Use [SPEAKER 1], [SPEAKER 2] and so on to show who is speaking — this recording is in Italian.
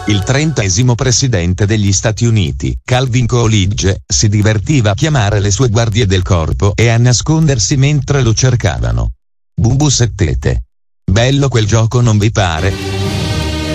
[SPEAKER 1] Il 30° presidente degli Stati Uniti, Calvin Coolidge, si divertiva a chiamare le sue guardie del corpo e a nascondersi mentre lo cercavano. Bubu Settete. Bello quel gioco, non vi pare?